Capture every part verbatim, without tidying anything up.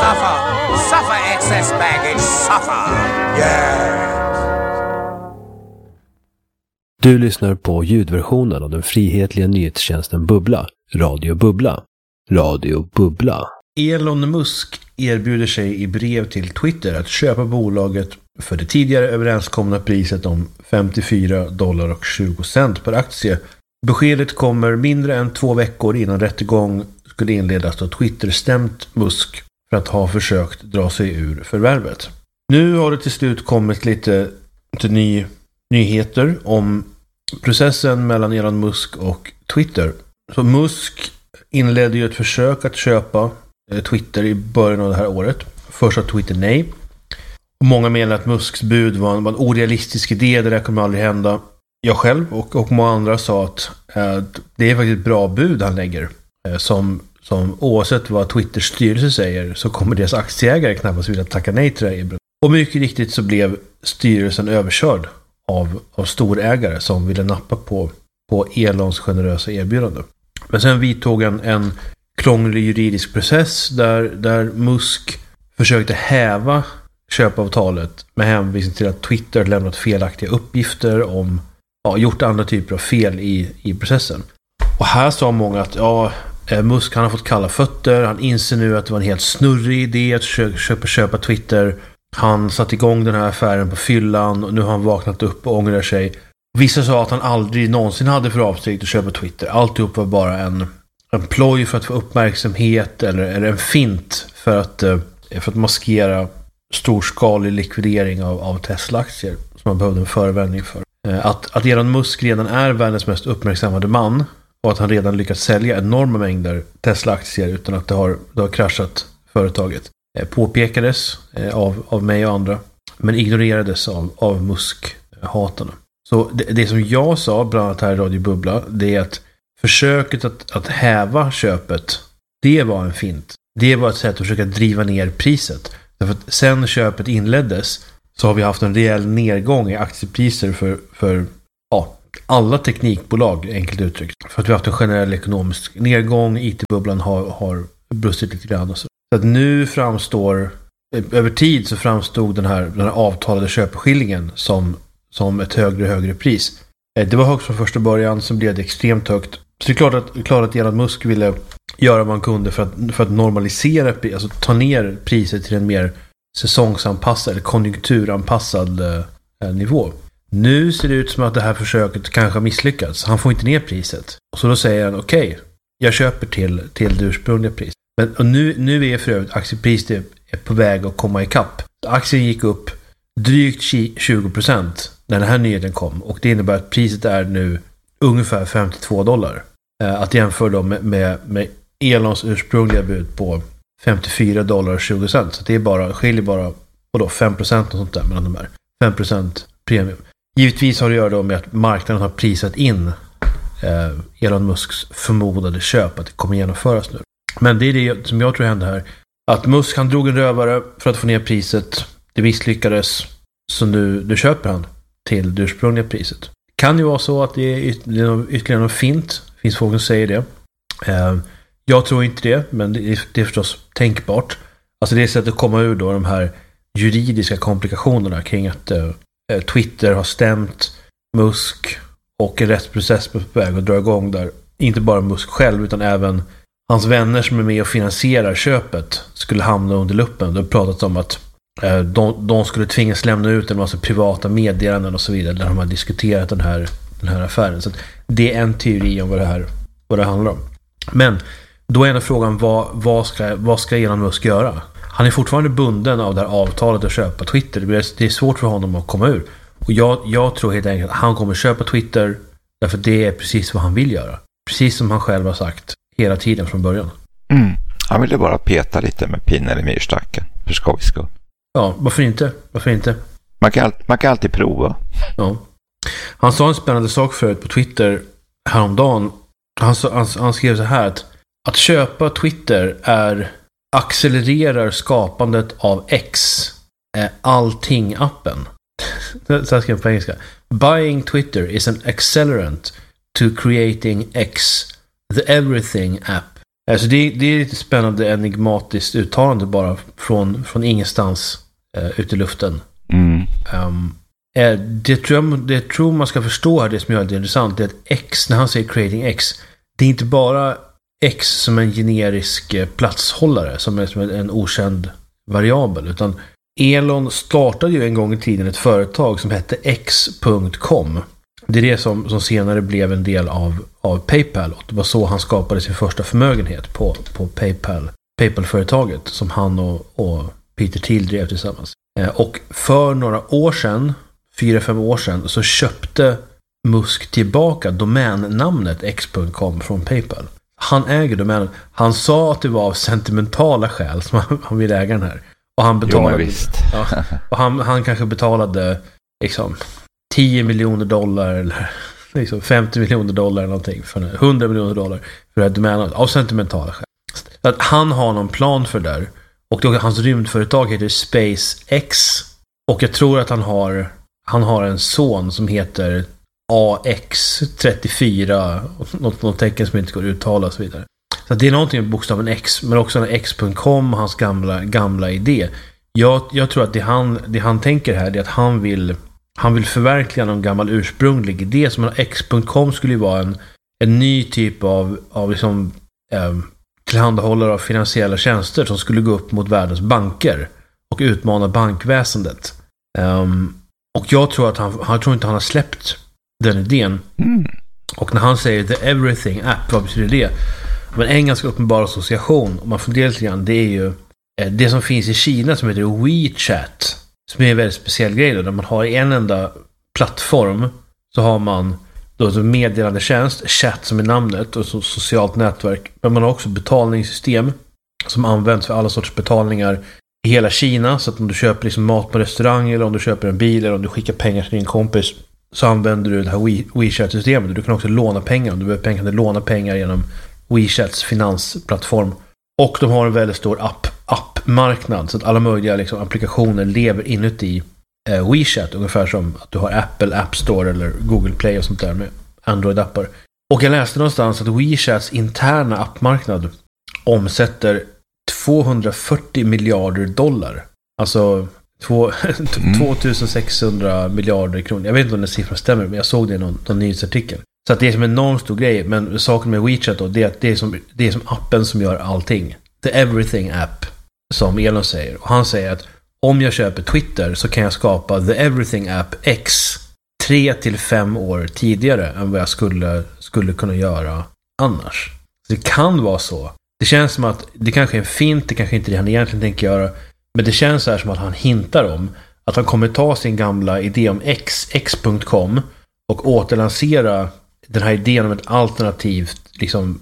Suffer. Suffer excess baggage. Suffer. Yeah. Du lyssnar på ljudversionen av den frihetliga nyhetstjänsten Bubbla. Radio Bubbla. Radio Bubbla. Elon Musk erbjuder sig i brev till Twitter att köpa bolaget för det tidigare överenskomna priset om femtiofyra dollar och tjugo cent per aktie. Beskedet kommer mindre än två veckor innan rättegång skulle inledas då Twitter stämt Musk för att ha försökt dra sig ur förvärvet. Nu har det till slut kommit lite, lite ny, nyheter om processen mellan Elon Musk och Twitter. Så Musk inledde ju ett försök att köpa Twitter i början av det här året. Först sa Twitter nej. Och många menar att Musks bud var en, var en orealistisk idé, det där kommer aldrig hända. Jag själv och, och många andra sa att eh, det är faktiskt ett bra bud han lägger. Eh, som, som oavsett vad Twitters styrelse säger så kommer deras aktieägare knappast vilja tacka nej till det här. Och mycket riktigt så blev styrelsen överkörd av, av storägare som ville nappa på, på Elons generösa erbjudande. Men sen vidtog en, en krånglig juridisk process där, där Musk försökte häva köpavtalet med hänvisning till att Twitter lämnat felaktiga uppgifter om, ja, gjort andra typer av fel i, i processen. Och här sa många att ja, Musk han har fått kalla fötter, han inser nu att det var en helt snurrig idé att köpa, köpa, köpa Twitter. Han satt igång den här affären på fyllan och nu har han vaknat upp och ångrar sig. Vissa sa att han aldrig någonsin hade för avsikt att köpa Twitter. Alltihop var bara en, en ploj för att få uppmärksamhet eller, eller en fint för att, för att maskera storskalig likvidering av, av Tesla-aktier som man behövde en förevändning för. Att, att Elon Musk redan är världens mest uppmärksammade man och att han redan lyckats sälja enorma mängder Tesla-aktier utan att det har, det har kraschat företaget påpekades av, av mig och andra men ignorerades av, av Musk-hatarna. Så det, det som jag sa bland annat här i Radio Bubbla, det är att försöket att, att häva köpet, det var en fint. Det var ett sätt att försöka driva ner priset. Därför att sen köpet inleddes så har vi haft en rejäl nedgång i aktiepriser för, för ja, alla teknikbolag, enkelt uttryckt. För att vi har haft en generell ekonomisk nedgång, I T-bubblan har, har brustit lite grann och så. Så att nu framstår, över tid så framstod den här, den här avtalade köpeskillingen som, som ett högre och högre pris. Det var högt från första början, så blev det extremt högt. Så det är klart att, klart att Elon Musk ville göra vad man kunde för att, för att normalisera, alltså ta ner priset till en mer säsongsanpassad eller konjunkturanpassad eh, nivå. Nu ser det ut som att det här försöket kanske har misslyckats. Han får inte ner priset. Och så då säger han okej, okay, jag köper till, till det ursprungliga priset. Men och nu, nu är för övrigt aktiepriset är på väg att komma ikapp. Aktien gick upp drygt tjugo procent när den här nyheten kom. Och det innebär att priset är nu ungefär femtiotvå dollar. Eh, att jämföra då med, med, med Elons ursprungliga bud på femtiofyra dollar och tjugo cent. Så det är bara, skiljer bara och då fem procent och sånt där mellan de här. fem procent premium. Givetvis har det att göra då med att marknaden har prisat in eh, Elon Musks förmodade köp, att det kommer genomföras nu. Men det är det som jag tror hände här. Att Musk han drog en rövare för att få ner priset. Det misslyckades. Så nu, nu köper han till det ursprungliga priset. Kan ju vara så att det är ytterligare, ytterligare något fint. Det finns folk som säger det. Eh, jag tror inte det, men det är, det är förstås tänkbart. Alltså det är sätt att komma ur då de här juridiska komplikationerna kring att eh, Twitter har stämt Musk och en rättsprocess på väg att dra igång där. Inte bara Musk själv utan även hans vänner som är med och finansierar köpet skulle hamna under luppen. Det har pratat om att eh, de, de skulle tvingas lämna ut en massa privata meddelanden och så vidare där de har diskuterat den här, den här affären. Så att det är en teori om vad det här vad det handlar om. Men då är ändå frågan vad, vad, ska, vad ska Elon Musk göra? Han är fortfarande bunden av det här avtalet att köpa Twitter. Det är svårt för honom att komma ur. Och jag, jag tror helt enkelt att han kommer köpa Twitter därför att det är precis vad han vill göra. Precis som han själv har sagt hela tiden från början. Mm. Han ville bara peta lite med pinnen i myrstacken för skojs skull. Ja, varför inte? Varför inte? Man kan, man kan alltid prova. Ja. Han sa en spännande sak förut på Twitter häromdagen. Han, han, han skrev så här att att köpa Twitter är accelererar skapandet av X, allting-appen. Så här ska jag på engelska. Buying Twitter is an accelerant to creating X, the everything app. Alltså det, det är lite spännande, enigmatiskt uttalande bara från, från ingenstans uh, ut i luften. Mm. Um, uh, det, tror jag, det tror man ska förstå här, det som gör det intressant, är att X, när han säger creating X, det är inte bara X som en generisk uh, platshållare, som är som en, en okänd variabel, utan Elon startade ju en gång i tiden ett företag som hette X punkt com. Det är det som, som senare blev en del av, av PayPal, och det var så han skapade sin första förmögenhet på, på PayPal, PayPal-företaget som han och, och Peter Thiel drev tillsammans. Eh, och för några år sedan, fyra, fem år sedan, så köpte Musk tillbaka domännamnet X punkt com från PayPal. Han äger domänen. Han sa att det var av sentimentala skäl som han, han ville äga den här. Och han betalade, jo, visst. Ja, och han, han kanske betalade liksom tio miljoner dollar eller liksom femtio miljoner dollar eller någonting, för hundra miljoner dollar för det här domännamnet av sentimentala skäl. Så att han har någon plan för det där. Och då, hans rymdföretag heter SpaceX, och jag tror att han har han har en son som heter A X trettiofyra, något, något tecken som inte går att uttala och så vidare. Så det är någonting med bokstaven X, men också en X punkt com, hans gamla, gamla idé. Jag, jag tror att det han, det han tänker här är att han vill, han vill förverkliga någon gammal ursprunglig idé, som en X punkt com skulle ju vara en, en ny typ av, av liksom, eh, tillhandahållare av finansiella tjänster som skulle gå upp mot världens banker och utmana bankväsendet. Um, och jag tror att han, han tror inte han har släppt den idén. Mm. Och när han säger the everything app, vad betyder det? Men en ganska uppenbar association, om man funderar lite grann, det är ju eh, det som finns i Kina som heter WeChat, som är en väldigt speciell grej då, där man har i en enda plattform så har man då ett meddelande tjänst, chatt som är namnet, och så socialt nätverk, men man har också betalningssystem som används för alla sorts betalningar i hela Kina, så att om du köper liksom mat på restaurang, eller om du köper en bil, eller om du skickar pengar till din kompis, så använder du det här We- WeChat-systemet. Du kan också låna pengar, om du behöver pengar kan du låna pengar genom WeChats finansplattform. Och de har en väldigt stor app, appmarknad, så att alla möjliga liksom, applikationer lever inuti eh, WeChat, ungefär som att du har Apple App Store eller Google Play och sånt där med Android-appar. Och jag läste någonstans att WeChats interna appmarknad omsätter tvåhundrafyrtio miljarder dollar. Alltså två, mm. tvåtusensexhundra miljarder kronor. Jag vet inte om den siffran stämmer, men jag såg det i någon, någon nyhetsartikel. Så att det är som en enormt stor grej. Men saken med WeChat då, det är att det är, som, det är som appen som gör allting. The everything app, som Elon säger. Och han säger att om jag köper Twitter så kan jag skapa the everything app X tre till fem år tidigare än vad jag skulle, skulle kunna göra annars. Så det kan vara så. Det känns som att det kanske är en fint, det kanske inte är det han egentligen tänker göra. Men det känns så här som att han hintar om att han kommer ta sin gamla idé om X, X punkt com, och återlansera den här idén om ett alternativt liksom,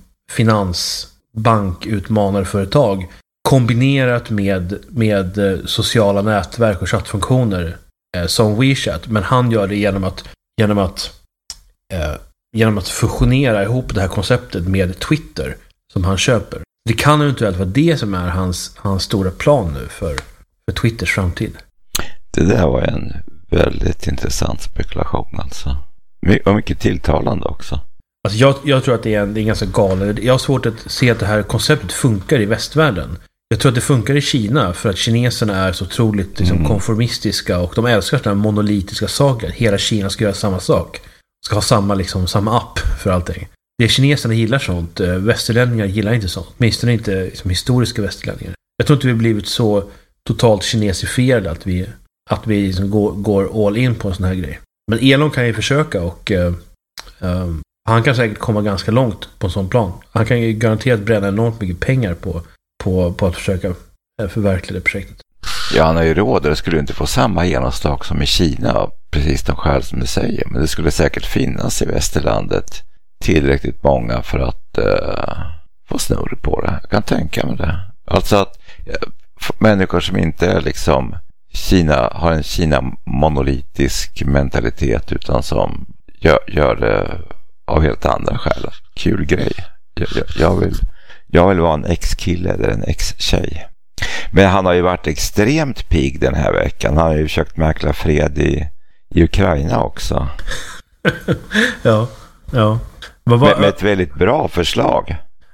finansbankutmanarföretag kombinerat med, med sociala nätverk och chattfunktioner eh, som WeChat. Men han gör det genom att, genom att, eh, genom att fusionera ihop det här konceptet med Twitter som han köper. Det kan eventuellt vara det som är hans, hans stora plan nu för, för Twitters framtid. Det där var en väldigt intressant spekulation alltså. Och mycket tilltalande också. Alltså jag, jag tror att det är en, det är en ganska galen. Jag har svårt att se att det här konceptet funkar i västvärlden. Jag tror att det funkar i Kina för att kineserna är så otroligt liksom, mm. konformistiska, och de älskar sådana här monolitiska saker. Hela Kina ska göra samma sak. Ska ha samma, liksom, samma app för allting. Det kineserna gillar sånt. Västerlänningar gillar inte sånt. Åtminstone inte liksom, historiska västerlänningar. Jag tror inte vi har blivit så totalt kinesifierade att vi, att vi liksom går, går all in på en sån här grej. Men Elon kan ju försöka, och uh, um, han kan säkert komma ganska långt på en sån plan. Han kan ju garanterat bränna enormt mycket pengar på, på, på att försöka förverkliga det projektet. Ja, han har ju råd. Det skulle inte få samma genomslag som i Kina, precis de skäl som du säger. Men det skulle säkert finnas i västerlandet tillräckligt många för att uh, få snurr på det. Jag kan tänka mig det. Alltså att uh, människor som inte är liksom Kina, har en Kina-monolitisk mentalitet, utan som gör, gör det av helt andra skäl. Kul grej. Jag, jag, jag, vill, jag vill vara en ex-kille eller en ex-tjej. Men han har ju varit extremt pigg den här veckan. Han har ju försökt mäkla fred i, i Ukraina också. ja, ja. Var... Med, med ett väldigt bra förslag.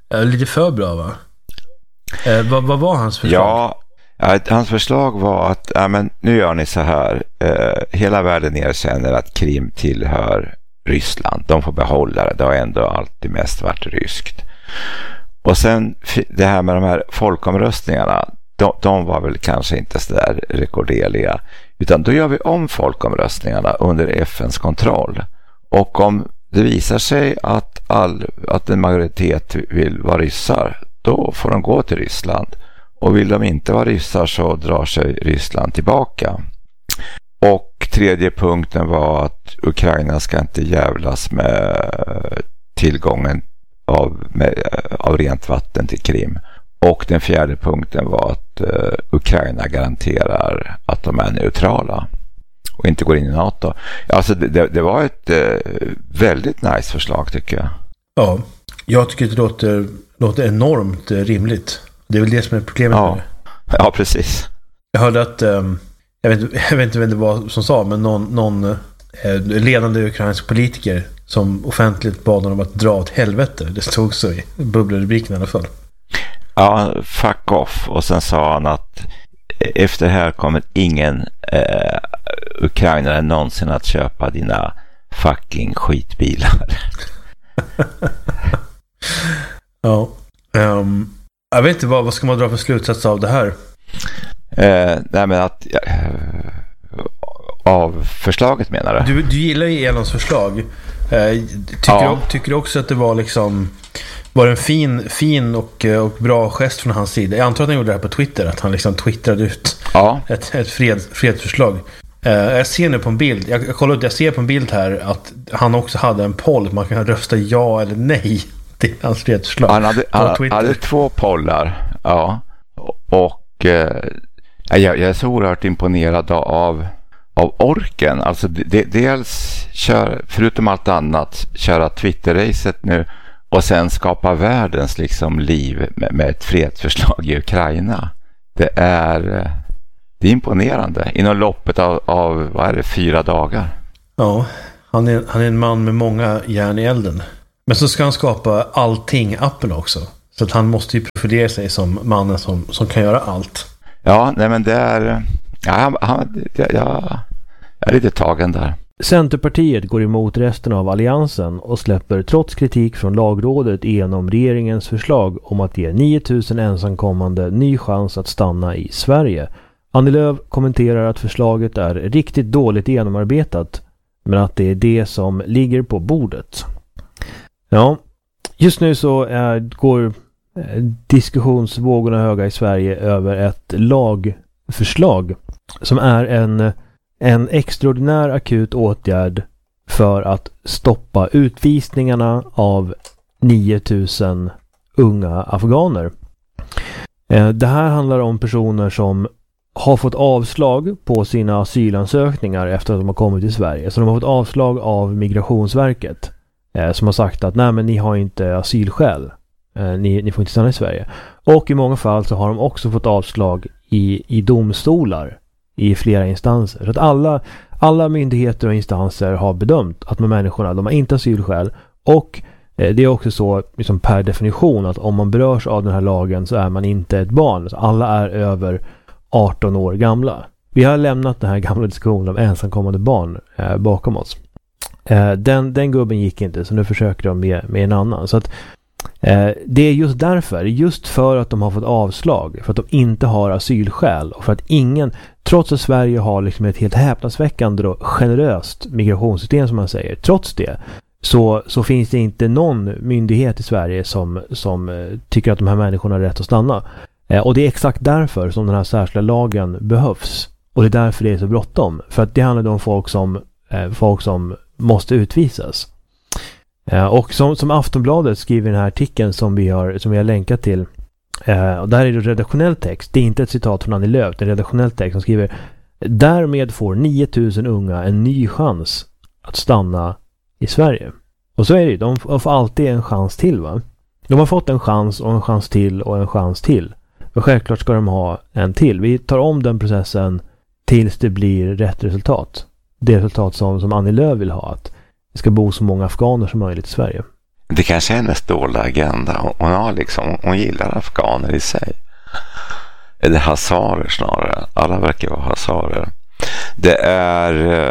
Eh, lite för bra, va? Eh, vad, vad var hans förslag? Ja, ja, hans förslag var att ja, men nu gör ni så här. Eh, hela världen erkänner att Krim tillhör Ryssland. De får behålla det. Det har ändå alltid mest varit ryskt. Och sen det här med de här folkomröstningarna, de, de var väl kanske inte så där rekorderliga. Utan då gör vi om folkomröstningarna under F N:s kontroll. Och om det visar sig att, all, att en majoritet vill vara ryssar, då får de gå till Ryssland. Och vill de inte vara ryssar så drar sig Ryssland tillbaka. Och tredje punkten var att Ukraina ska inte jävlas med tillgången av, med, av rent vatten till Krim. Och den fjärde punkten var att uh, Ukraina garanterar att de är neutrala och inte går in i NATO. Alltså det, det, det var ett uh, väldigt nice förslag, tycker jag. Ja, jag tycker det låter, låter enormt uh, rimligt. Det är väl det som är problemet ja. med det. Ja, precis. Jag hörde att, um, jag, vet, jag vet inte vem det var som sa, men någon, någon uh, ledande ukrainsk politiker som offentligt bad honom att dra åt helvete. Det stod så i bubbelrubriken i alla fall. Ja, fuck off. Och sen sa han att efter det här kommer ingen eh, ukrainare någonsin att köpa dina fucking skitbilar. Ja. Um, jag vet inte vad, vad ska man dra för slutsats av det här? Eh, nej men att eh, av förslaget menar du? Du, du gillar ju Elons förslag. Eh, tycker, ja. du, tycker du också att det var liksom var en fin, fin och, och bra gest från hans sida? Jag antar att han gjorde det här på Twitter, att han liksom twittrade ut ja. ett, ett fred, fredsförslag. Eh, jag ser nu på en bild, jag, jag kollar ut, jag ser på en bild här att han också hade en poll, man kan rösta ja eller nej till hans fredsförslag. Han hade, han hade två pollar, ja. Och eh, jag, jag är så oerhört imponerad av av orken. Alltså de, dels kör, förutom allt annat, köra Twitter-racet nu och sen skapa världens liksom liv med, med ett fredsförslag i Ukraina. Det är det är imponerande. Inom loppet av, av vad är det, fyra dagar. Ja, han är, han är en man med många järn i elden. Men så ska han skapa allting-appen också. Så att han måste ju profilera sig som mannen som, som kan göra allt. Ja, nej men det är... Ja, han, han, ja, jag är lite tagen där. Centerpartiet går emot resten av alliansen och släpper trots kritik från lagrådet igenom regeringens förslag om att ge nio tusen ensamkommande ny chans att stanna i Sverige. Annie Lööf kommenterar att förslaget är riktigt dåligt genomarbetat, men att det är det som ligger på bordet. Ja, just nu så är, går eh, diskussionsvågorna höga i Sverige över ett lagförslag som är en, en extraordinär akut åtgärd för att stoppa utvisningarna av nio tusen unga afghaner. Eh, det här handlar om personer som har fått avslag på sina asylansökningar efter att de har kommit till Sverige. Så de har fått avslag av Migrationsverket eh, som har sagt att nej, men ni har inte asylskäl. Eh, ni, ni får inte stanna i Sverige. Och i många fall så har de också fått avslag i, i domstolar i flera instanser. Så att alla, alla myndigheter och instanser har bedömt att de människorna, de har inte asylskäl. Och eh, det är också så liksom per definition att om man berörs av den här lagen så är man inte ett barn. Så alla är över arton år gamla. Vi har lämnat den här gamla diskussionen om ensamkommande barn eh, bakom oss. Eh, den, den gubben gick inte, så nu försöker de med, med en annan. Så att eh, det är just därför, just för att de har fått avslag, för att de inte har asylskäl och för att ingen, trots att Sverige har liksom ett helt häpnadsväckande och generöst migrationssystem som man säger, trots det så, så finns det inte någon myndighet i Sverige som, som eh, tycker att de här människorna har rätt att stanna. Och det är exakt därför som den här särskilda lagen behövs. Och det är därför det är så bråttom. För att det handlar om folk som, eh, folk som måste utvisas. Eh, och som, som Aftonbladet skriver i den här artikeln som vi har, som vi har länkat till. Eh, och där är det redaktionell text. Det är inte ett citat från Annie Lööf. Det är en redaktionell text som skriver: därmed får nio tusen unga en ny chans att stanna i Sverige. Och så är det. De får alltid en chans till, va? De har fått en chans och en chans till och en chans till. Och självklart ska de ha en till. Vi tar om den processen tills det blir rätt resultat. Det resultat som, som Annie Lööf vill ha. Att det ska bo så många afghaner som möjligt i Sverige. det kanske är hennes dolda agenda. Hon, hon, har liksom, hon gillar afghaner i sig. Eller hazarer snarare. Alla verkar vara hazarer. Det är...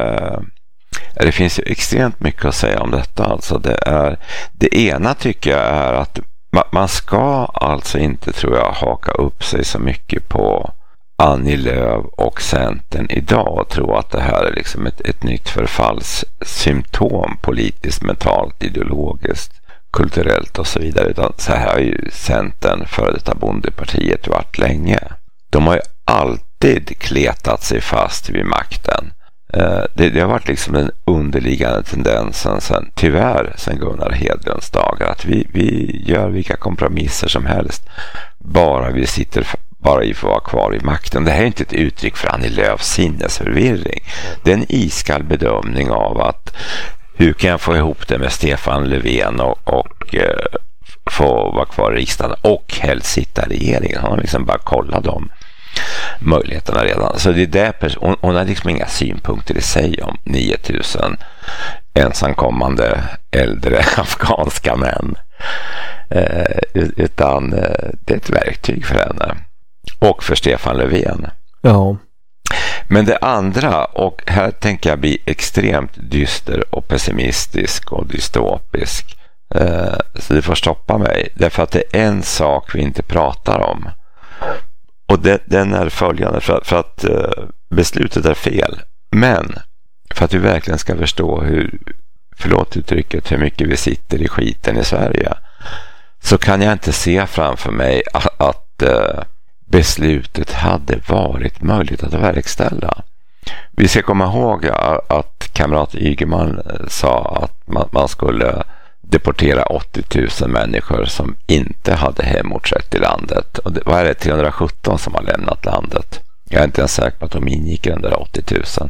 Det finns ju extremt mycket att säga om detta. Alltså det, är, det ena tycker jag är att man ska alltså inte, tror jag, haka upp sig så mycket på Annie Lööf och Centern idag och tro att det här är liksom ett, ett nytt förfallssymptom politiskt, mentalt, ideologiskt, kulturellt och så vidare. Utan så här har ju Centern, före detta bondepartiet, varit länge. De har ju alltid kletat sig fast vid makten. Det, det har varit liksom den underliggande tendensen sen, tyvärr sen Gunnar Hedlunds dagar, att vi, vi gör vilka kompromisser som helst bara vi sitter bara i får vara kvar i makten. Det här är inte ett uttryck för Annie Lööfs sinnesförvirring. Det är en iskall bedömning av att hur kan jag få ihop det med Stefan Löfven och, och eh, få vara kvar i riksdagen och helst sitta i regeringen. Hon har liksom bara kollat dem möjligheterna redan. Så det är där pers- hon, hon har liksom inga synpunkter i sig om nio tusen ensamkommande äldre afghanska män. Eh, utan eh, det är ett verktyg för henne. Och för Stefan Löfven. Ja. Men det andra, och här tänker jag bli extremt dyster och pessimistisk och dystopisk. Eh, så det får stoppa mig. Därför att det är en sak vi inte pratar om. Och det, den är följande, för, för att uh, beslutet är fel. Men för att vi verkligen ska förstå hur, förlåt uttrycket, hur mycket vi sitter i skiten i Sverige, så kan jag inte se framför mig att, att uh, beslutet hade varit möjligt att verkställa. Vi ska komma ihåg att, att kamrat Ygeman sa att man, man skulle deportera åttio tusen människor som inte hade hemortsrätt i landet. Och det, vad är det, trehundrasjutton som har lämnat landet? Jag är inte ens säker på att de ingick i den där åttio tusen.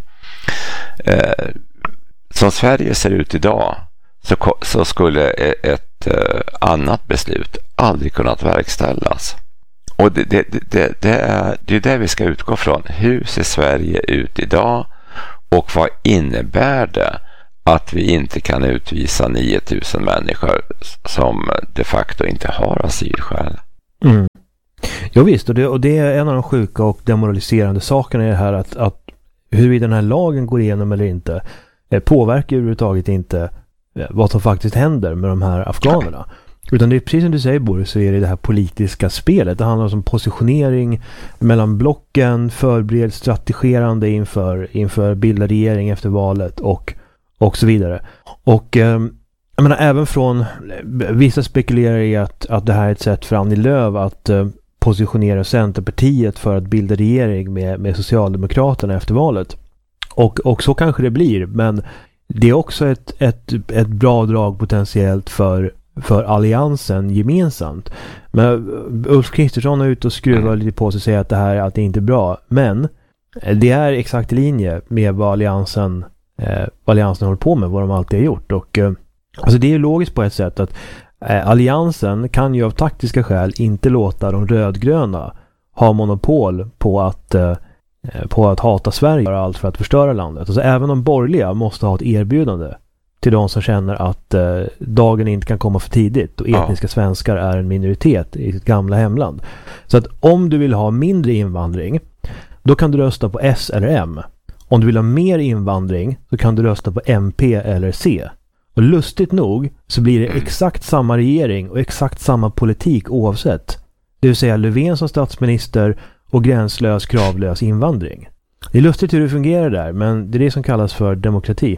Eh, som Sverige ser ut idag så, så skulle ett eh, annat beslut aldrig kunnat verkställas. Och det, det, det, det, är, det är det vi ska utgå från. Hur ser Sverige ut idag och vad innebär det att vi inte kan utvisa nio tusen människor som de facto inte har asylskäl? Mm. Jo visst, och det, och det är en av de sjuka och demoraliserande sakerna i det här, att, att huruvida den här lagen går igenom eller inte eh, påverkar överhuvudtaget inte eh, vad som faktiskt händer med de här afghanerna. Utan det är precis som du säger, Boris, så är det det här politiska spelet. Det handlar om positionering mellan blocken, förbered, strategerande inför, inför bilda regering efter valet och och så vidare. Och eh, jag menar, även från vissa spekulerar i att, att det här är ett sätt för Annie Lööf att eh, positionera Centerpartiet för att bilda regering med, med Socialdemokraterna efter valet. Och, och så kanske det blir, men det är också ett, ett, ett bra drag potentiellt för, för alliansen gemensamt. Men Ulf Kristersson är ute och skruvar lite på sig och säger att det här att det inte är bra. Men det är exakt i linje med vad alliansen Eh, vad alliansen håller på med, vad de alltid har gjort. Och eh, alltså det är ju logiskt på ett sätt att eh, alliansen kan ju av taktiska skäl inte låta de rödgröna ha monopol på att eh, på att hata Sverige och allt för att förstöra landet. Alltså även de borgerliga måste ha ett erbjudande till de som känner att eh, dagen inte kan komma för tidigt och etniska ja. svenskar är en minoritet i sitt gamla hemland. Så att om du vill ha mindre invandring, då kan du rösta på S eller M. Om du vill ha mer invandring så kan du rösta på M P eller C. Och lustigt nog så blir det exakt samma regering och exakt samma politik oavsett. Det vill säga Löfven som statsminister och gränslös, kravlös invandring. Det är lustigt hur det fungerar där, men det är det som kallas för demokrati.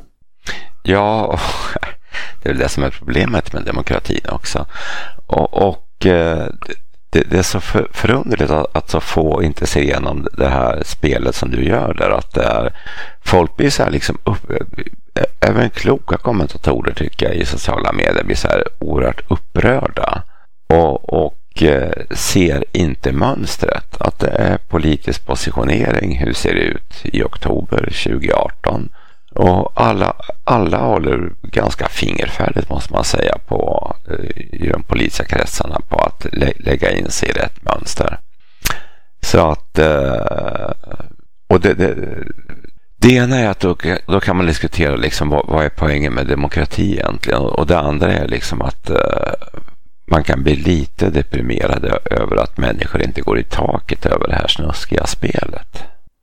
Ja, det är väl det som är problemet med demokratin också. Och, och det, det är så för, förunderligt att, att så få inte se igenom det här spelet som du gör där. Att det är, folk blir så här liksom upp, även kloka kommentatorer tycker jag i sociala medier blir så här oerhört upprörda. Och, och eh, ser inte mönstret. Att det är politisk positionering. Hur ser det ut i oktober tjugo arton? Och alla, alla håller ganska fingerfärdigt måste man säga på i de politiska kretsarna på att lä- lägga in sig i rätt mönster. Så att och det, det, Det ena är att då, då kan man diskutera liksom vad, vad är poängen med demokrati egentligen, och det andra är liksom att uh, man kan bli lite deprimerade över att människor inte går i taket över det här snuskiga spelet.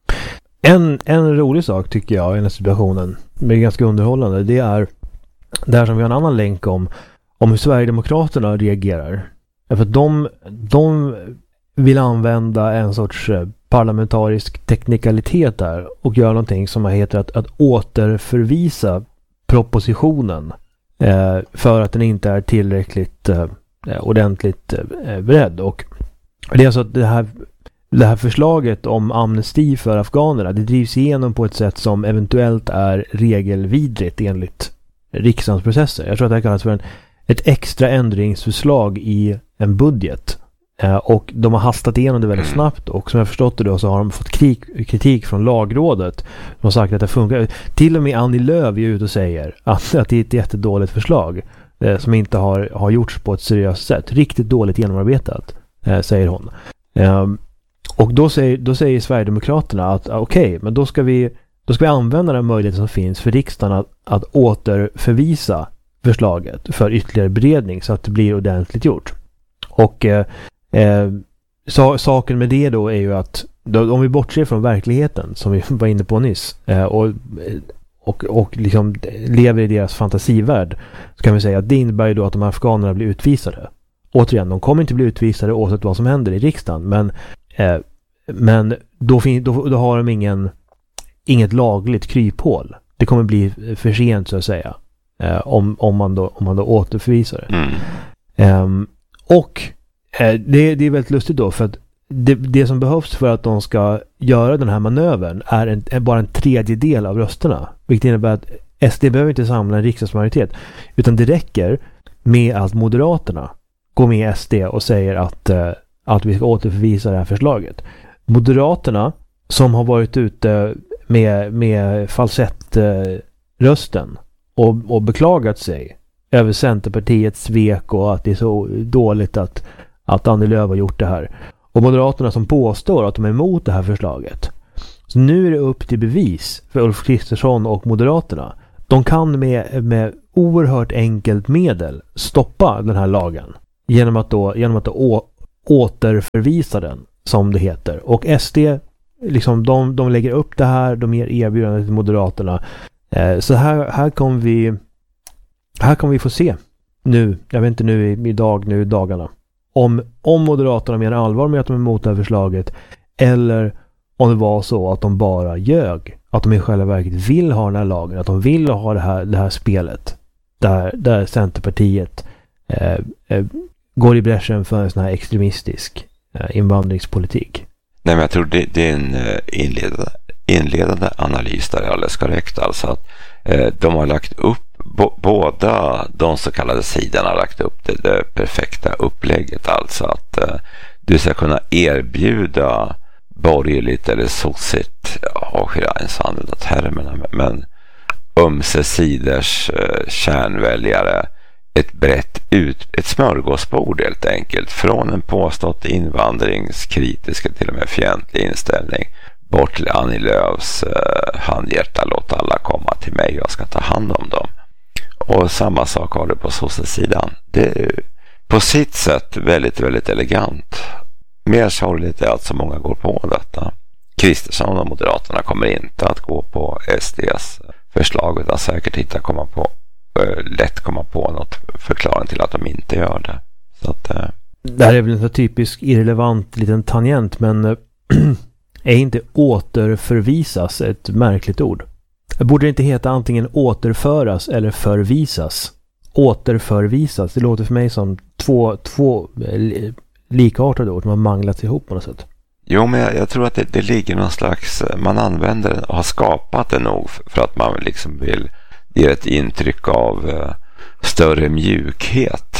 En, en rolig sak tycker jag i den här situationen, med ganska underhållande, det är det här som vi har en annan länk om, om hur Sverigedemokraterna reagerar. För att de, de vill använda en sorts parlamentarisk teknikalitet där och göra någonting som heter att, att återförvisa propositionen eh, för att den inte är tillräckligt eh, ordentligt eh, beredd. Och det är alltså att det här, det här förslaget om amnesti för afghanerna, det drivs igenom på ett sätt som eventuellt är regelvidrigt enligt riksdagens processer. Jag tror att det här kallas för en, ett extra ändringsförslag i en budget. Eh, och de har hastat igenom det väldigt snabbt, och som jag förstått det då så har de fått krig, kritik från lagrådet. De har sagt att det funkar. Till och med Annie Lööf är ute och säger att, att det är ett jättedåligt förslag eh, som inte har, har gjorts på ett seriöst sätt. Riktigt dåligt genomarbetat, eh, säger hon. Eh, och då säger, då säger Sverigedemokraterna att okej, okay, men då ska vi då ska vi använda den möjlighet som finns för riksdagen att, att återförvisa förslaget för ytterligare beredning så att det blir ordentligt gjort. Och eh, eh, sa, saken med det då är ju att då, om vi bortser från verkligheten som vi var inne på nyss eh, och, och, och liksom lever i deras fantasivärld, så kan vi säga att det innebär ju då att de här afghanerna blir utvisade. Återigen, de kommer inte bli utvisade oavsett vad som händer i riksdagen, men, eh, men då, fin, då, då har de ingen inget lagligt kryphål. Det kommer bli för sent så att säga eh, om, om, man då, om man då återförvisar det. Mm. Um, och eh, det, det är väldigt lustigt då, för att det, det som behövs för att de ska göra den här manövern är, en, är bara en tredjedel av rösterna, vilket innebär att S D behöver inte samla en riksdagsmajoritet, utan det räcker med att Moderaterna går med S D och säger att, eh, att vi ska återförvisa det här förslaget. Moderaterna som har varit ute med, med falsettrösten och, och beklagat sig över Centerpartiets svek och att det är så dåligt att, att Annie Lööf har gjort det här. Och Moderaterna som påstår att de är emot det här förslaget. Så nu är det upp till bevis för Ulf Kristersson och Moderaterna. De kan med, med oerhört enkelt medel stoppa den här lagen genom att då, genom att då å, återförvisa den, som det heter. Och S D liksom, de, de lägger upp det här, de ger erbjudande till Moderaterna. Eh, så här, här kommer vi här kommer vi få se nu, jag vet inte nu i, idag, nu i dagarna, om, om Moderaterna menar allvar med att de är emot det här förslaget, eller om det var så att de bara ljög, att de i själva verket vill ha den här lagen, att de vill ha det här, det här spelet där, där Centerpartiet eh, eh, går i bräschen för en sån här extremistisk eh, invandringspolitik. Nej, men jag tror det, det är en inledande, inledande analys där är alldeles korrekt. Alltså att eh, de har lagt upp, bo, båda de så kallade sidorna har lagt upp det, det perfekta upplägget. Alltså att eh, du ska kunna erbjuda borgerligt eller sossigt, ja, ens använda termerna, men ömse sidors eh, kärnväljare ett brett ut, ett smörgåsbord helt enkelt, från en påstått invandringskritiska till och med fientlig inställning bort till Annie Lööfs eh, handhjärta, låt alla komma till mig, jag ska ta hand om dem. Och samma sak har du på sossesidan. Det är på sitt sätt väldigt, väldigt elegant. Mer sorgligt är att så många går på detta. Kristersson och Moderaterna kommer inte att gå på S D:s förslag, utan säkert hitta komma på lätt komma på något förklaring till att de inte gör det. Så att, eh. Det här är väl en typisk irrelevant liten tangent, men är inte återförvisas ett märkligt ord? Borde det inte heta antingen återföras eller förvisas? Återförvisas, det låter för mig som två, två likartade ord som har manglats ihop på något sätt. Jo, men jag, jag tror att det, det ligger någon slags, man använder och har skapat det nog för att man liksom vill ge ett intryck av uh, större mjukhet.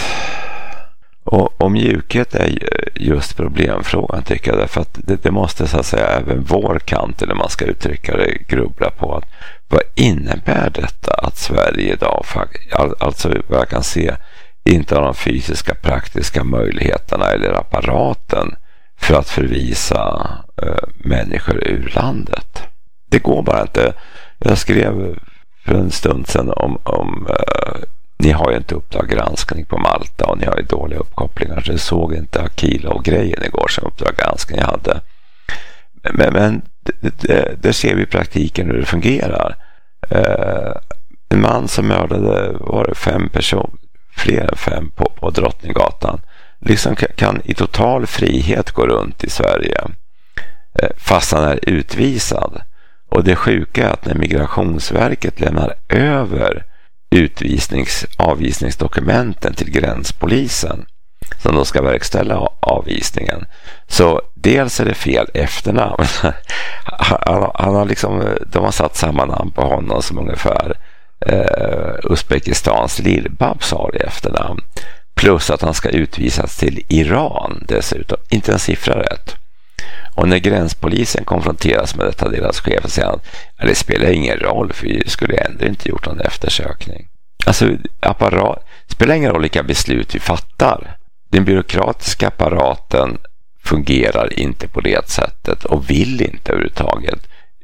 Och, och mjukhet är just problemfrågan, tycker jag, därför att det, det måste så att säga även vår kant, eller man ska uttrycka det, grubbla på att vad innebär detta att Sverige idag, all, alltså vad jag kan se, inte har de fysiska praktiska möjligheterna eller apparaten för att förvisa uh, människor ur landet. det går bara inte. Jag skrev för en stund sedan om, om uh, ni har ju inte Uppdrag granskning på Malta och ni har ju dåliga uppkopplingar, så jag såg inte Akila och grejen igår som Uppdrag granskning hade. Men, men det, det, det ser vi i praktiken hur det fungerar. Uh, en man som mördade var det fem personer, fler än fem på, på Drottninggatan, liksom kan, kan i total frihet gå runt i Sverige uh, fast han är utvisad. Och det sjuka är att när Migrationsverket lämnar över utvisnings, avvisningsdokumenten till gränspolisen som då ska verkställa avvisningen, så dels är det fel efternamn. han, han har liksom, de har satt samma namn på honom som ungefär eh, Uzbekistans Lill-Babs har i efternamn, plus att han ska utvisas till Iran dessutom, inte en siffra rätt. Och när gränspolisen konfronteras med detta, deras chef, säger han att det spelar ingen roll, för vi skulle ändå inte gjort någon eftersökning. Alltså, apparat, spelar ingen roll vilka beslut vi fattar. Den byråkratiska apparaten fungerar inte på det sättet och vill inte överhuvudtaget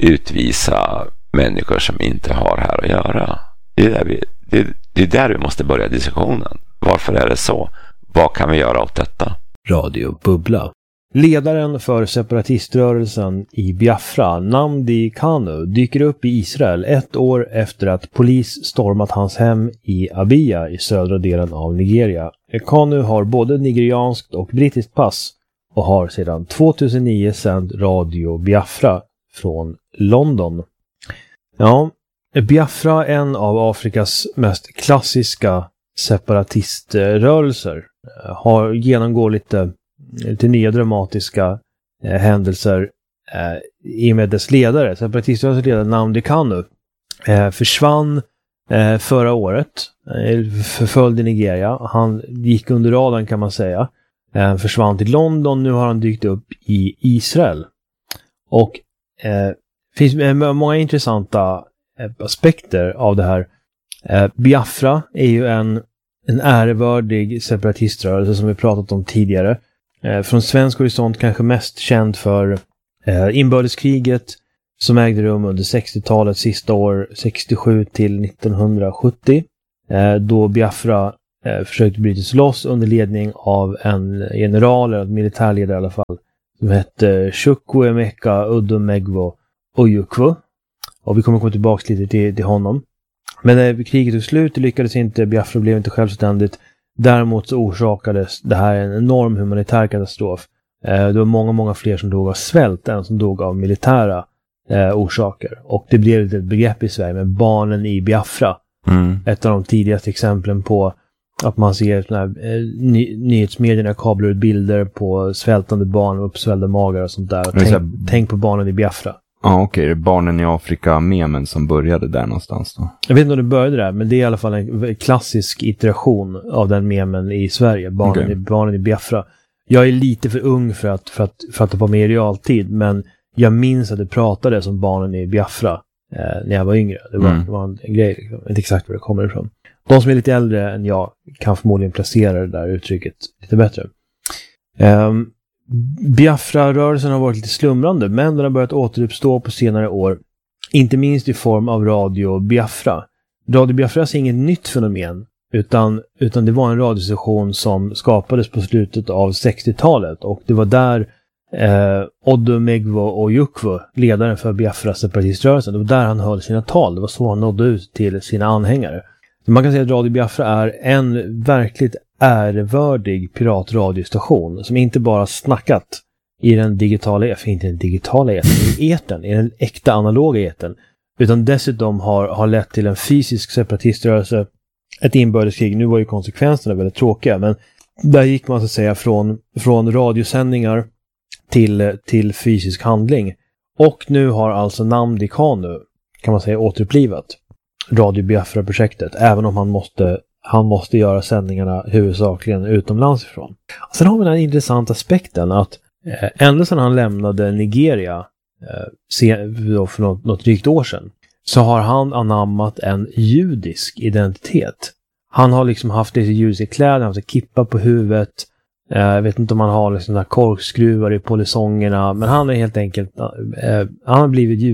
utvisa människor som inte har här att göra. Det är där vi, det, det är där vi måste börja diskussionen. Varför är det så? Vad kan vi göra åt detta? Radio Bubbla. Ledaren för separatiströrelsen i Biafra, Nnamdi Kanu, dyker upp i Israel ett år efter att polis stormat hans hem i Abiya i södra delen av Nigeria. Kanu har både nigerianskt och brittiskt pass och har sedan tjugohundranio sänt Radio Biafra från London. Ja, Biafra är en av Afrikas mest klassiska separatiströrelser. Har genomgår lite till nya dramatiska eh, händelser eh, i och med dess ledare. Separatiströrelsens ledare Nnamdi Kanu eh, försvann eh, förra året, eh, förföljd i Nigeria. Han gick under radarn kan man säga. Eh, försvann till London, nu har han dykt upp i Israel. Och eh, finns eh, många intressanta eh, aspekter av det här. Eh, Biafra är ju en, en ärevördig separatiströrelse som vi pratat om tidigare. Eh, från svensk horisont kanske mest känd för eh, inbördeskriget som ägde rum under sextiotalets sista år, sextiosju till nittonhundrasjuttio. Eh, då Biafra eh, försökte bryta sig loss under ledning av en general, eller en militärledare i alla fall, som hette Chukwuemeka Udumegwu Ojukwu. Och vi kommer komma tillbaka lite till, till honom. Men när kriget tog slut lyckades inte, Biafra blev inte självständigt. Däremot så orsakades det här en enorm humanitär katastrof. Eh, det var många, många fler som dog av svält än som dog av militära eh, orsaker. Och det blev ett begrepp i Sverige med barnen i Biafra. Mm. Ett av de tidigaste exemplen på att man ser såna här, eh, ny- nyhetsmedierna kablar ut bilder på svältande barn och uppsvällda magar och sånt där. Och tänk, här... tänk på barnen i Biafra. Ja, ah, okej. Okay. Barnen i Afrika-memen som började där någonstans då. Jag vet inte om det började där, men det är i alla fall en klassisk iteration av den memen i Sverige. Barnen, okay. i, barnen i Biafra. Jag är lite för ung för att, för att, för att det var med i realtid, men jag minns att det pratades om barnen i Biafra eh, när jag var yngre. Det var, mm. det var en, en grej, liksom. Jag vet inte exakt var det kommer ifrån. De som är lite äldre än jag kan förmodligen placera det där uttrycket lite bättre. Um, Biafra-rörelsen har varit lite slumrande, men den har börjat återuppstå på senare år. Inte minst i form av Radio Biafra. Radio Biafra är inget nytt fenomen, utan, utan det var en radiostation som skapades på slutet av sextiotalet. Och det var där eh, Odumegwu Ojukwu, ledaren för Biafra-separatiströrelsen, det var där han höll sina tal. Det var så han nådde ut till sina anhängare. Så man kan säga att Radio Biafra är en verkligt ärevördig piratradiostation som inte bara snackat i den digitala, för inte den digitala etern, i etern, i den äkta analoga etern, utan dessutom har, har lett till en fysisk separatiströrelse, ett inbördeskrig. Nu var ju konsekvenserna väldigt tråkiga, men där gick man så att säga från, från radiosändningar till, till fysisk handling. Och nu har alltså Nnamdi Kanu, kan man säga, återupplivat Radio Biafra-projektet, även om han måste Han måste göra sändningarna huvudsakligen utomlands ifrån. Sen har vi den intressanta aspekten att eh, ända sedan han lämnade Nigeria eh, se, för något, något drygt år sedan, så har han anammat en judisk identitet. Han har liksom haft lite judiska kläder, han har haft en kippa på huvudet. Eh, jag vet inte om han har liksom där korkskruvar i polisongerna, men han är helt enkelt eh, han har blivit jude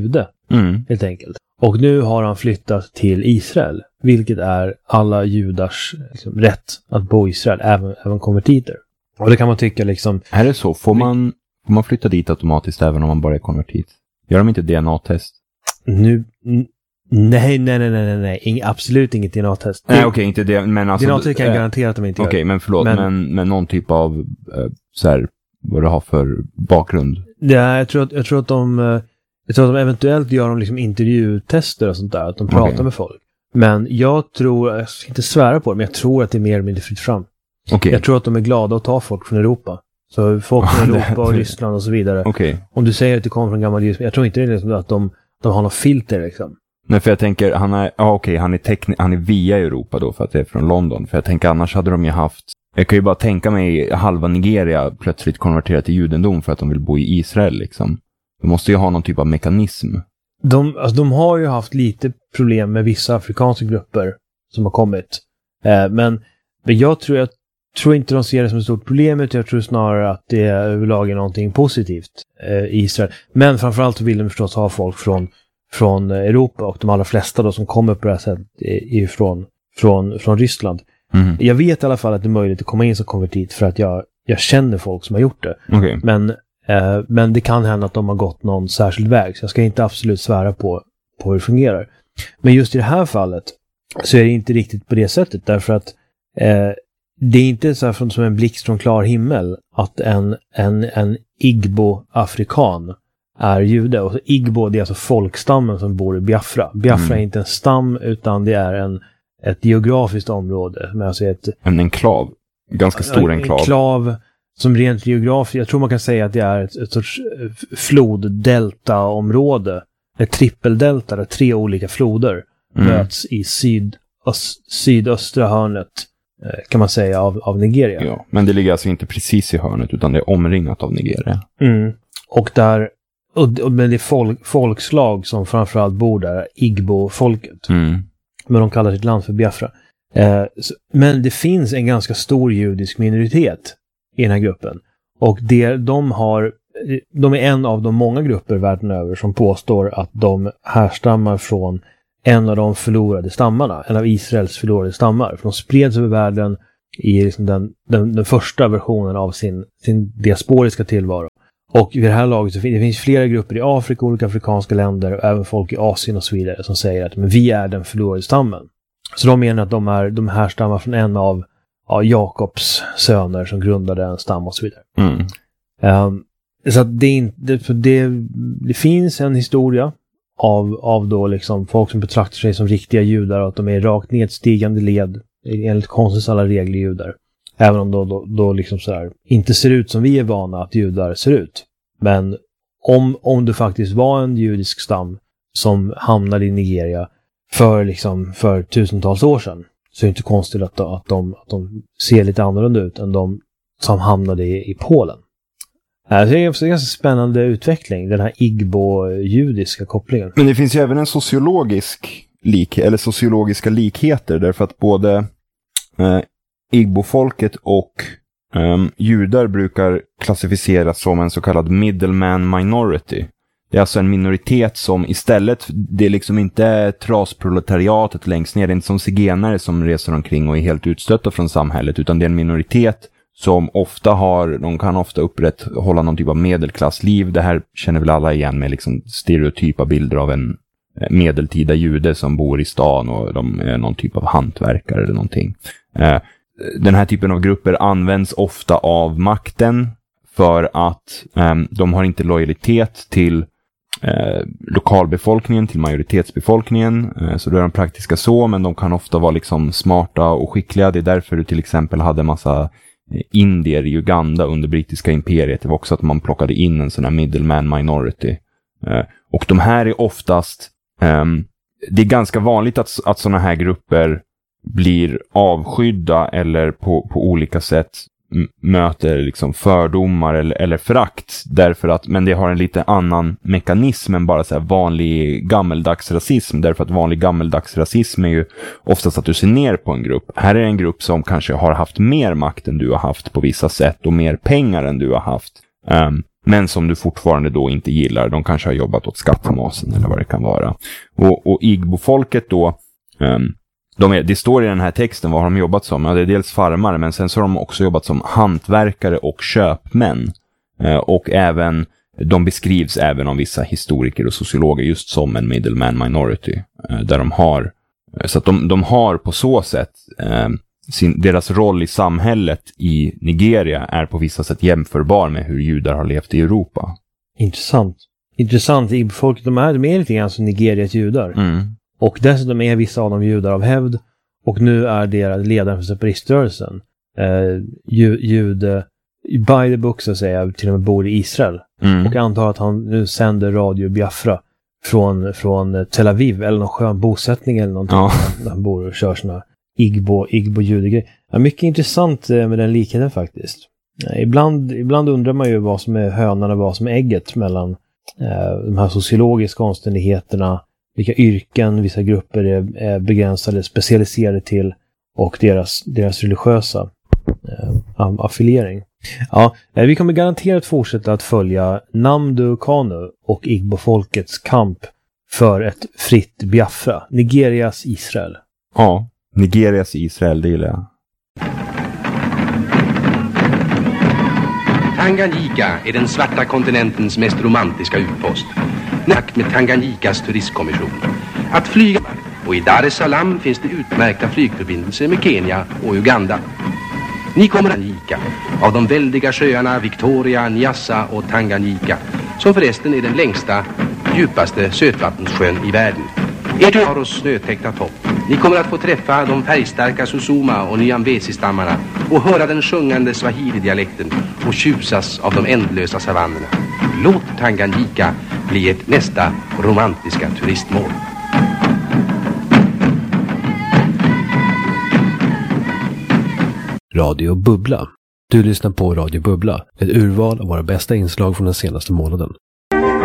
Mm. Helt enkelt. Och nu har han flyttat till Israel. Vilket är alla judars liksom, rätt att bo i Israel. Även, även konvertiter. Och det kan man tycka liksom... Är det så? Får man, får man flytta dit automatiskt även om man bara är konvertit? Gör de inte D N A-test? Nu... N- nej, nej, nej, nej, nej. Ing, absolut inget D N A-test. Nej, okej, okay, inte det. Men alltså... D N A-test kan jag äh, garantera att de inte gör. Okej, okay, men förlåt. Men, men, men någon typ av... Äh, så här, vad du har för bakgrund? Ja, jag tror att, jag tror att de... Jag tror att de eventuellt gör de liksom intervjutester och sånt där. Att de pratar okay. med folk. Men jag tror... Jag ska inte svära på det, men jag tror att det är mer eller mindre fritt fram. Okay. Jag tror att de är glada att ta folk från Europa. Så folk från Europa och Ryssland och så vidare. Okay. Om du säger att du kommer från gammal judism, jag tror inte det är liksom att de, de har något filter liksom. Nej, för jag tänker, han är, ja, okej, han är tekni- han är via Europa då för att det är från London. För jag tänker, annars hade de ju haft, jag kan ju bara tänka mig halva Nigeria plötsligt konverterat till judendom för att de vill bo i Israel liksom. De måste ju ha någon typ av mekanism. De, alltså, de har ju haft lite problem med vissa afrikanska grupper som har kommit. Eh, men, men jag tror att tror inte de ser det som ett stort problem, utan jag tror snarare att det överlag är någonting positivt eh, i Israel. Men framförallt vill de förstås ha folk från, från Europa, och de allra flesta då som kommer på det här sättet är, är från, från, från Ryssland. Mm. Jag vet i alla fall att det är möjligt att komma in som konvertit för att jag, jag känner folk som har gjort det. Okay. Men, eh, men det kan hända att de har gått någon särskild väg, så jag ska inte absolut svära på, på hur det fungerar. Men just i det här fallet så är det inte riktigt på det sättet, därför att eh, det är inte så här som en blixt från klar himmel att en, en, en Igbo-afrikan är jude. Och Igbo, det är alltså folkstammen som bor i Biafra. Biafra mm. är inte en stam, utan det är en, ett geografiskt område. Men alltså ett, en enklav. Ganska stor en, enklav. En enklav som rent geografiskt, jag tror man kan säga att det är ett, ett sorts flod-delta-område. Ett trippeldelta där tre olika floder mm. möts i syd, öst, sydöstra hörnet, kan man säga, av, av Nigeria. Ja, men det ligger alltså inte precis i hörnet, utan det är omringat av Nigeria. Mm. Och där, och, och, men det är folk, folkslag som framförallt bor där, Igbo-folket. Mm. Men de kallar sitt land för Biafra. Eh, så, men det finns en ganska stor judisk minoritet i den här gruppen. Och det, de har, de är en av de många grupper världen över som påstår att de härstammar från en av de förlorade stammarna, en av Israels förlorade stammar. För de spreds över världen i liksom den, den, den första versionen av sin, sin diasporiska tillvaro. Och vid det här laget så finns det finns flera grupper i Afrika, olika afrikanska länder och även folk i Asien och så vidare som säger att men vi är den förlorade stammen. Så de menar att de, är, de härstammar från en av ja, Jakobs söner som grundade en stam och så vidare. Mm. Um, så att det, det, det, det finns en historia Av, av då liksom folk som betraktar sig som riktiga judar och att de är rakt nedstigande led enligt konstens alla regler judar. Även om då, då, då liksom så här, inte ser ut som vi är vana att judar ser ut. Men om, om det faktiskt var en judisk stam som hamnade i Nigeria för, liksom, för tusentals år sedan, så är det inte konstigt att, att, de, att de ser lite annorlunda ut än de som hamnade i, i Polen. Det är en ganska spännande utveckling, den här Igbo-judiska kopplingen. Men det finns ju även en sociologisk lik, eller sociologiska likheter, därför att både eh, Igbo-folket och eh, judar brukar klassificeras som en så kallad middleman minority. Det är alltså en minoritet som istället, det är liksom inte trasproletariatet längst ner, det är inte som zigenare som reser omkring och är helt utstötta från samhället, utan det är en minoritet som ofta har, de kan ofta upprätthålla någon typ av medelklassliv. Det här känner väl alla igen med liksom stereotypa bilder av en medeltida jude som bor i stan och de är någon typ av hantverkare eller någonting. Den här typen av grupper används ofta av makten för att de har inte lojalitet till lokalbefolkningen, till majoritetsbefolkningen, så då är de praktiska så, men de kan ofta vara liksom smarta och skickliga. Det är därför du till exempel hade massa indier i Uganda under brittiska imperiet. Det var också att man plockade in en sån här middleman minority. Eh, och de här är oftast eh, det är ganska vanligt att, att såna här grupper blir avskydda eller på, på olika sätt m- möter liksom fördomar eller, eller förakt därför att, men det har en lite annan mekanism än bara så här vanlig gammeldags rasism, därför att vanlig gammeldags rasism är ju oftast att du ser ner på en grupp. Här är en grupp som kanske har haft mer makt än du har haft på vissa sätt och mer pengar än du har haft. Um, men som du fortfarande då inte gillar. De kanske har jobbat åt skattmasen eller vad det kan vara. Och, och Igbo-folket då, um, de är, det står i den här texten vad har de jobbat som. Ja, det är dels farmare, men sen så har de också jobbat som hantverkare och köpmän. Uh, och även, de beskrivs även av vissa historiker och sociologer just som en middleman minority. Uh, där de har, uh, så att de, de har på så sätt uh, sin, deras roll i samhället i Nigeria är på vissa sätt jämförbar med hur judar har levt i Europa. Intressant. Intressant. Igbo-folket, de är, de är lite grann som Nigerias judar. Mm. Och dessutom är vissa av dem judar av hävd. Och nu är deras ledare för separiströrelsen. Eh, ju, jude, by the book så att säga, till och med bor i Israel. Mm. Och jag antar att han nu sänder Radio Biafra från, från Tel Aviv eller någon skön bosättning eller någonting. Ja. Där han bor och kör såna Igbo, Igbo judegrej. Ja, mycket intressant med den likheten faktiskt. Eh, ibland, ibland undrar man ju vad som är hönan och vad som är ägget mellan eh, de här sociologiska omständigheterna, vilka yrken vissa grupper är, är begränsade, specialiserade till och deras, deras religiösa eh, affiliering. Ja, eh, vi kommer garanterat fortsätta att följa Namdu Kanu och Igbo-folkets kamp för ett fritt Biafra, Nigerias Israel. Ja, Nigerias Israel, det gillar jag. Tanganyika är den svarta kontinentens mest romantiska utpost. Nack med Tanganyikas turistkommission. Att flyga, och i Dar es Salaam finns det utmärkta flygförbindelser med Kenya och Uganda. Ni kommer att Tanganyika av de väldiga sjöarna Victoria, Nyassa och Tanganyika, som förresten är den längsta, djupaste sötvattenssjön i världen. Ert har oss snötäckta topp. Ni kommer att få träffa de färgstarka Susuma och Nyambesi-stammarna och höra den sjungande Swahili-dialekten och tjusas av de ändlösa savannerna. Låt Tanganyika bli ett nästa romantiska turistmål. Radio Bubbla. Du lyssnar på Radio Bubbla, ett urval av våra bästa inslag från den senaste månaden.